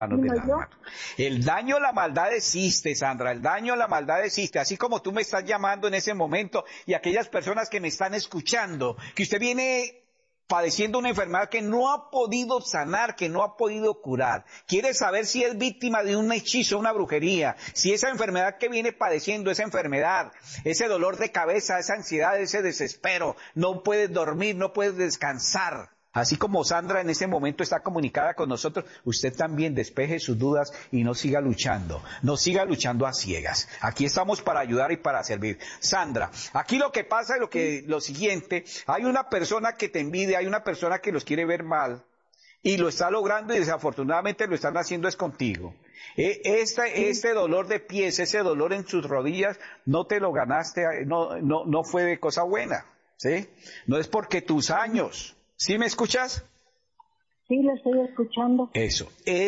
manos del Digo yo. alma. El daño, la maldad existe, Sandra, el daño, la maldad existe, así como tú me estás llamando en ese momento y aquellas personas que me están escuchando, que usted viene padeciendo una enfermedad que no ha podido sanar, que no ha podido curar. Quiere saber si es víctima de un hechizo, una brujería, si esa enfermedad que viene padeciendo, esa enfermedad, ese dolor de cabeza, esa ansiedad, ese desespero, no puedes dormir, no puedes descansar. Así como Sandra en ese momento está comunicada con nosotros, usted también despeje sus dudas y no siga luchando a ciegas. Aquí estamos para ayudar y para servir. Sandra, aquí lo que pasa es lo siguiente, hay una persona que te envidia, hay una persona que los quiere ver mal y lo está logrando y desafortunadamente lo están haciendo es contigo. Este dolor de pies, ese dolor en sus rodillas, no te lo ganaste, no fue de cosa buena, ¿sí? No es porque tus años. ¿Sí me escuchas? Sí, lo estoy escuchando. Eso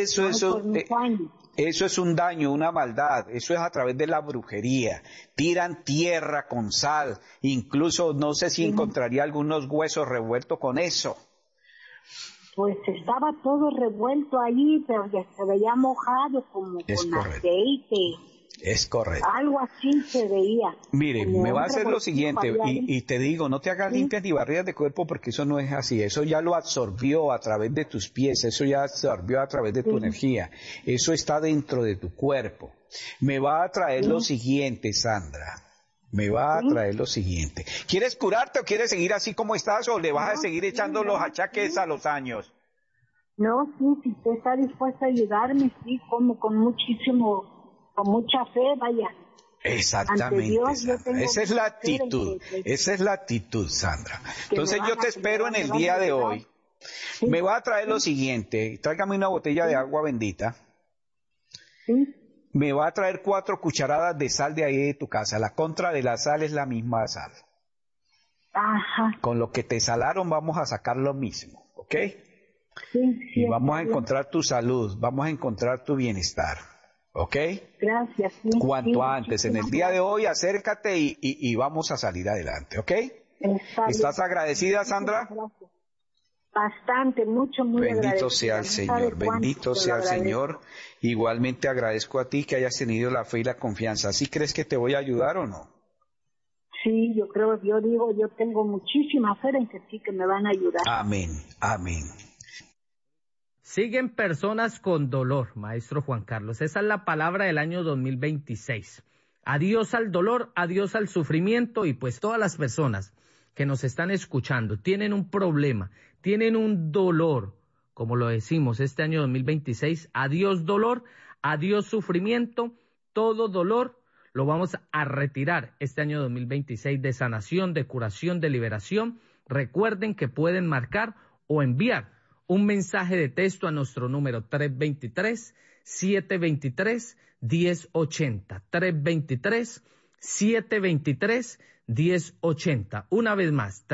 es un daño, una maldad, eso es a través de la brujería. Tiran tierra con sal, incluso no sé si encontraría algunos huesos revueltos con eso. Pues estaba todo revuelto ahí, pero ya se veía mojado como Es con correcto. aceite. Es correcto. Algo así se veía. Mire, Como me va a un hacer lo siguiente, revoltijo había ahí. y te digo, no te hagas Sí. limpias ni barridas de cuerpo porque eso no es así, eso ya lo absorbió a través de tus pies, eso ya absorbió a través de tu energía, eso está dentro de tu cuerpo. Me va a traer lo siguiente, Sandra, me va a traer lo siguiente. ¿Quieres curarte o quieres seguir así como estás o le vas a seguir echando los achaques a los años? No, sí, si usted está dispuesto a ayudarme, sí, como con mucha fe, vaya. Exactamente, Dios, Sandra. Esa es la actitud, esa es la actitud, Sandra. Entonces yo te espero en el día de hoy. Sí. Me va a traer lo siguiente, tráigame una botella de agua bendita. Sí. Me va a traer 4 cucharadas de sal de ahí de tu casa. La contra de la sal es la misma sal. Ajá. Con lo que te salaron vamos a sacar lo mismo, ¿ok? Sí, Y vamos está a bien. encontrar tu salud, vamos a encontrar tu bienestar, ¿ok? Gracias. Sí, Cuanto antes, en el día de hoy acércate y vamos a salir adelante, ¿ok? ¿Estás agradecida, Sandra? Gracias. Bastante, mucho, muy Bendito agradecida. sea el No Señor, sabe cuánto bendito te sea lo el agradezco. Señor. Igualmente agradezco a ti que hayas tenido la fe y la confianza. ¿Sí crees que te voy a ayudar o no? Sí, yo tengo muchísima fe en que sí, que me van a ayudar. Amén, amén. Siguen personas con dolor, maestro Juan Carlos. Esa es la palabra del año 2026. Adiós al dolor, adiós al sufrimiento y pues todas las personas que nos están escuchando tienen un problema, tienen un dolor, como lo decimos este año 2026, adiós dolor, adiós sufrimiento, todo dolor lo vamos a retirar este año 2026 de sanación, de curación, de liberación. Recuerden que pueden marcar o enviar un mensaje de texto a nuestro número 323-723-1080. 323-723-1080. Una vez más,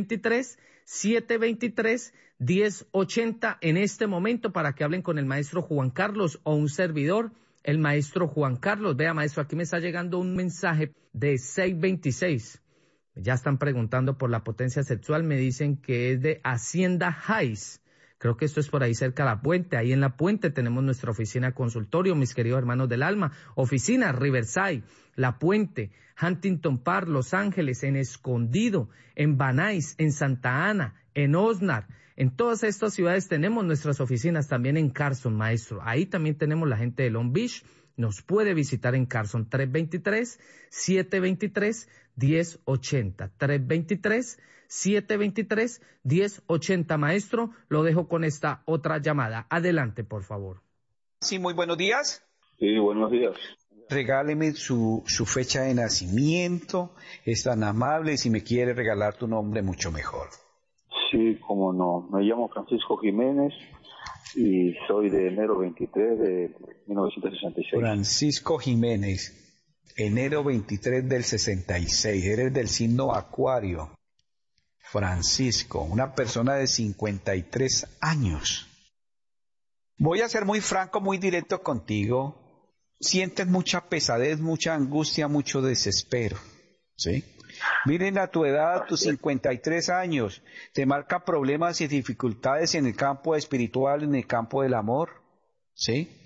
323-723-1080 en este momento para que hablen con el maestro Juan Carlos o un servidor, el maestro Juan Carlos. Vea, maestro, aquí me está llegando un mensaje de 626. Ya están preguntando por la potencia sexual, me dicen que es de Hacienda Heights. Creo que esto es por ahí cerca de la Puente. Ahí en la Puente tenemos nuestra oficina consultorio, mis queridos hermanos del alma. Oficina Riverside, La Puente, Huntington Park, Los Ángeles, en Escondido, en Van Nuys, en Santa Ana, en Oxnard. En todas estas ciudades tenemos nuestras oficinas, también en Carson, maestro. Ahí también tenemos la gente de Long Beach. Nos puede visitar en Carson, 323-723-1080. 323-723-1080. Maestro, lo dejo con esta otra llamada. Adelante, por favor. Sí, muy buenos días. Sí, buenos días. Regáleme su fecha de nacimiento, es tan amable, y si me quiere regalar tu nombre, mucho mejor. Sí, cómo no. Me llamo Francisco Jiménez y soy de enero 23 de 1966. Francisco Jiménez, enero 23 del 66, eres del signo Acuario. Francisco, una persona de 53 años. Voy a ser muy franco, muy directo contigo. Sientes mucha pesadez, mucha angustia, mucho desespero, ¿sí? Miren, a tu edad, a tus 53 años, te marca problemas y dificultades en el campo espiritual, en el campo del amor. ¿sí?